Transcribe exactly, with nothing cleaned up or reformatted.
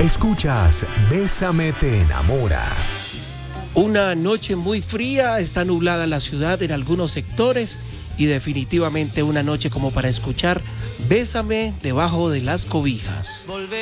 Escuchas Bésame te enamora. Una noche muy fría, está nublada la ciudad en algunos sectores y definitivamente una noche como para escuchar Bésame debajo de las cobijas.